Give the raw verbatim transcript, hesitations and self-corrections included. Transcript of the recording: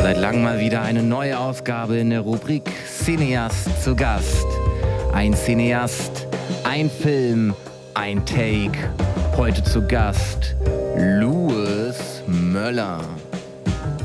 Seit langem mal wieder eine neue Ausgabe in der Rubrik Cineast zu Gast. Ein Cineast, ein Film, ein Take. Heute zu Gast Louis Möller.